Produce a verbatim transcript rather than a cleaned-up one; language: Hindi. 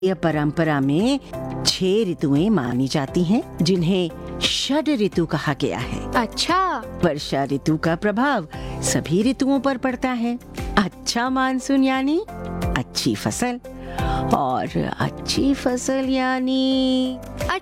यह परंपरा में छह ऋतुएं मानी जाती हैं, जिन्हें षड ऋतु कहा गया है। अच्छा। वर्षा ऋतु का प्रभाव सभी ऋतुओं पर पड़ता है। अच्छा मानसून यानी अच्छी फसल, और अच्छी फसल यानी